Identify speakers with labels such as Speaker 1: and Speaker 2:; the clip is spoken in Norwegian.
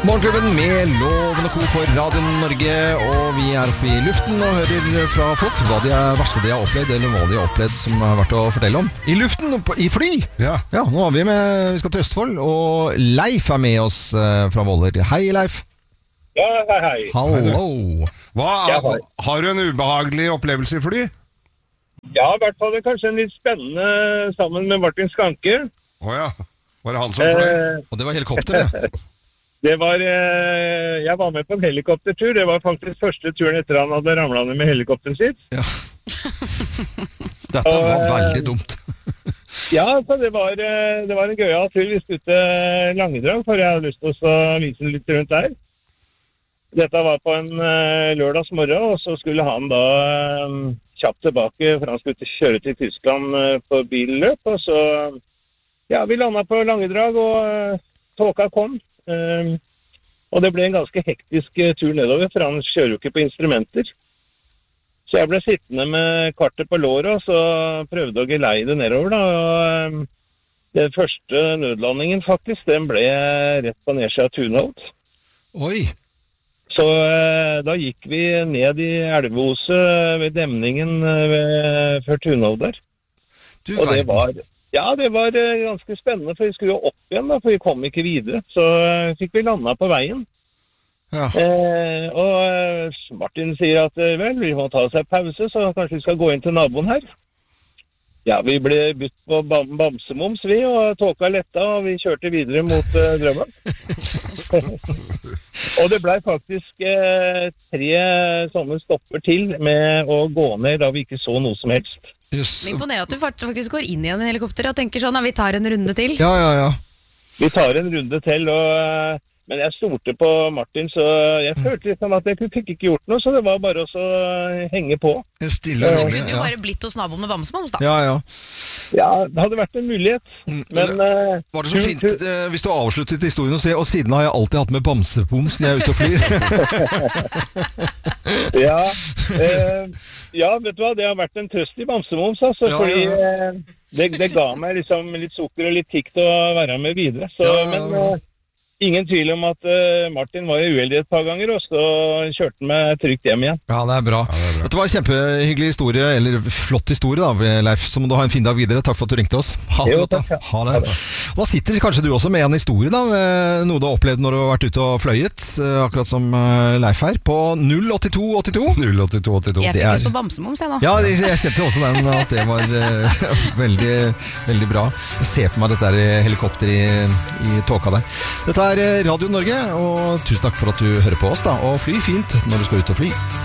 Speaker 1: Morgenklubben med Loven og Co. på Radio Norge, og vi er oppe i luften og hører fra folk hva det verste de har opplevd, eller hva de har opplevd som har vært å fortelle om. I luften, i fly! Ja, nå er vi skal til Østfold, og Leif er med oss fra Våler. Hei, Leif.
Speaker 2: Ja, hei.
Speaker 1: Hallo.
Speaker 3: Har du en ubehagelig opplevelse i fly?
Speaker 2: Ja, i hvert fall kanskje en litt spennende sammen med Martin Skanke.
Speaker 3: Åja, var det han som fløy?
Speaker 1: Og det var helikopteret.
Speaker 2: Jeg var med på en helikoptertur. Det var faktisk første turen etter han hadde ramlet ned med helikopteren sitt.
Speaker 1: Ja. Dette var veldig dumt.
Speaker 2: Ja, så det var en gøyal tur. Vi skulle til Langedrag, for jeg hadde lyst til å vise litt rundt der. Dette var på en lørdags morgen, og så skulle han da kjapt tilbake, for han skulle kjøre til Tyskland på billøp. Og så, ja, vi landet på Langedrag, og tåka kom. Og det ble en ganske hektisk tur nedover, for han kjører jo ikke på instrumenter. Så jeg ble sittende med kartet på låret, og så prøvde å geleide nedover da, og den første nødlandingen faktisk, den ble rett på nedsida av Tunholt.
Speaker 1: Oi!
Speaker 2: Så da gikk vi ned i elveoset ved demningen før Tunholt der. Og det var... Ja, det var ganske spennende, for vi skulle jo opp igjen da, for vi kom ikke videre. Så fikk vi landet på veien. Ja. Og Martin sier at, vel, vi må ta oss en pause, så kanskje vi skal gå inn til naboen her. Ja, vi ble bytt på bamsemums, vi, og tåka letta, og vi kjørte videre mot drømmen. Og det ble faktisk 3 sånne stopper til med å gå ned da vi ikke så noe som helst.
Speaker 4: Det imponerer at du faktisk går inn igjen i helikopteret og tenker sånn, vi tar en runde til.
Speaker 1: Ja.
Speaker 2: Vi tar en runde til, men jeg stolte på Martin, så jeg følte liksom at jeg fikk ikke gjort noe, så det var bare å henge på.
Speaker 4: Du kunne jo bare blitt hos naboen med bamsemums da.
Speaker 1: Ja.
Speaker 2: Ja, det hadde vært en mulighet. Men,
Speaker 1: var det så fint hvis du avsluttet historien og siden har jeg alltid hatt med bamsepums når jeg er ute og flyr?
Speaker 2: Ja, vet du hva, det har vært en trøst i bamsemums, altså, fordi det ga meg liksom litt sukker og litt tikk til å være med videre. Så, men ingen tvil om at Martin var uheldig et par ganger, og så kjørte han meg trygt hjem igjen.
Speaker 1: Ja, det er bra. Dette var en kjempehyggelig historie, eller flott historie da, Leif. Så må du ha en fin dag videre. Takk for at du ringte oss. Ha det godt da. Ha det. Og da sitter kanskje du også med en historie da, med noe du har opplevd når du har vært ute og fløyet, akkurat som Leif her, på 08282.
Speaker 3: 08282.
Speaker 4: Jeg fikk lyst på bamsemums, jeg nå.
Speaker 1: Ja, jeg kjente også den, at det var veldig, veldig bra. Jeg ser for meg dette helikopter i tåka der. Dette er Radio Norge, og tusen takk for at du hører på oss da, og fly fint når du skal ut og fly.